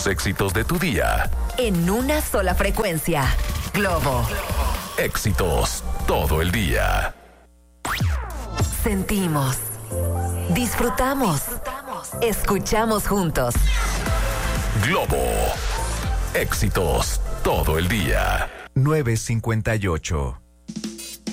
Los éxitos de tu día. En una sola frecuencia. Globo. Éxitos todo el día. Sentimos. Disfrutamos. Escuchamos juntos. Globo. Éxitos todo el día. 9:58.